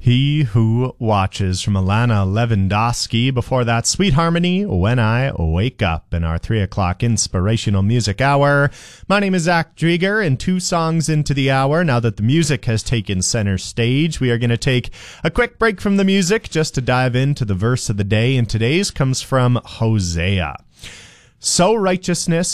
He Who Watches from Alana Lewandowski. Before that, Sweet Harmony, When I Wake Up, in our 3 o'clock Inspirational Music Hour. My name is Zach Drieger, and 2 songs into the hour, now that the music has taken center stage, we are going to take a quick break from the music just to dive into the verse of the day, and today's comes from Hosea. So righteousness